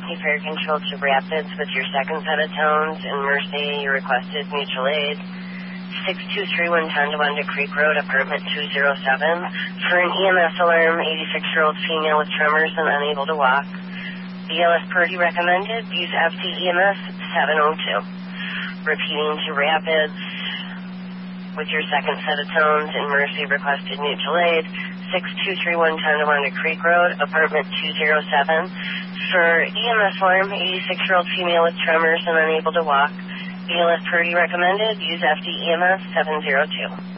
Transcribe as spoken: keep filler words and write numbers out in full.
Keep air control to Rapids with your second set of tones. In Mercy, you requested mutual aid. six two three one Tonawanda Creek Road, apartment two oh seven. For an E M S alarm, eighty-six-year-old female with tremors and unable to walk. B L S Purdy recommended. Use F T E M S seven oh two. Repeating to Rapids with your second set of tones. In Mercy, requested mutual aid. six two three one Tonawanda Creek Road, apartment two oh seven. For E M S alarm, eighty-six-year-old female with tremors and unable to walk. B L S Purdy recommended. Use F D E M S seven oh two.